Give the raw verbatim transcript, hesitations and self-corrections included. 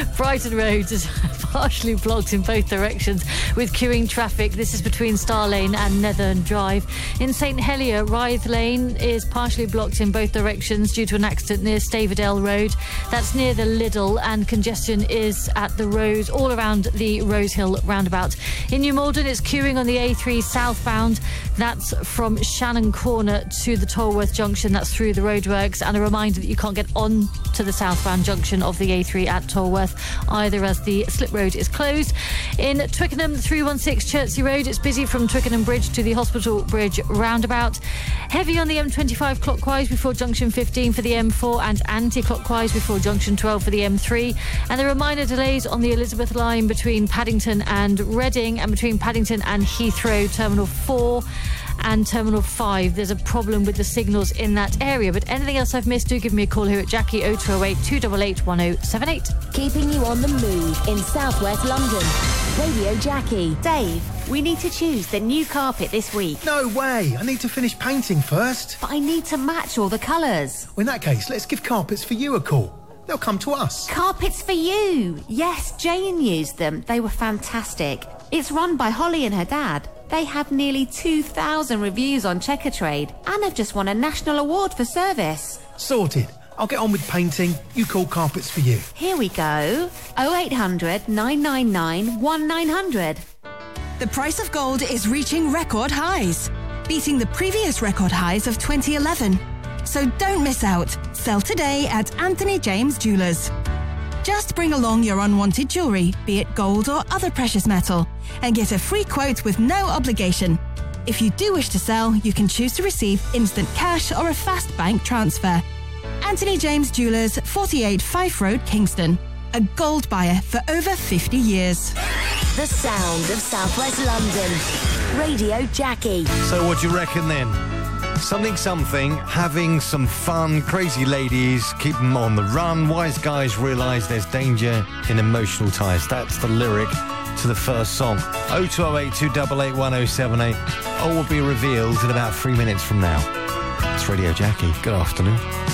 Brighton Road is partially blocked in both directions with queuing traffic. This is between Star Lane and Netherland Drive. In St Helier, Rythe Lane is partially blocked in both directions due to an accident near Staverdale Road. That's near the Lidl, and congestion is at the Rose, all around the Rose Hill roundabout. In New Malden, it's queuing on the A three southbound. That's from Shannon Corner to the Tolworth Junction. That's through the roadworks. And a reminder that you can't get on to the southbound junction of the A three at Tolworth either, as the slip road is closed. In Twickenham, three one six Chertsey Road, it's busy from Twickenham Bridge to the Hospital Bridge roundabout. Heavy on the M twenty-five clockwise before junction fifteen for the M four, and anti-clockwise before junction twelve for the M three. And there are minor delays on the Elizabeth line between Paddington and Reading, and between Paddington and Heathrow Terminal four and Terminal five. There's a problem with the signals in that area. But anything else I've missed, do give me a call here at Jackie oh two oh eight, two eight eight, one oh seven eight. Keeping you on the move in southwest London. Radio Jackie. Dave, we need to choose the new carpet this week. No way! I need to finish painting first. But I need to match all the colours. Well, in that case, let's give Carpets for You a call. They'll come to us. Carpets for You! Yes, Jane used them. They were fantastic. It's run by Holly and her dad. They have nearly two thousand reviews on Checkatrade and have just won a national award for service. Sorted. I'll get on with painting. You call Carpets for You. Here we go. oh eight hundred, nine nine nine, one nine hundred. The price of gold is reaching record highs, beating the previous record highs of twenty eleven. So don't miss out. Sell today at Anthony James Jewelers. Just bring along your unwanted jewellery, be it gold or other precious metal, and get a free quote with no obligation. If you do wish to sell, you can choose to receive instant cash or a fast bank transfer. Anthony James Jewelers, forty-eight Fife Road, Kingston. A gold buyer for over fifty years. The sound of southwest London. Radio Jackie. So what do you reckon then? Something something, having some fun, crazy ladies, keep them on the run, wise guys realise there's danger in emotional ties. That's the lyric to the first song. oh two oh eight, two eight eight, one oh seven eight. All will be revealed in about three minutes from now. It's Radio Jackie. Good afternoon.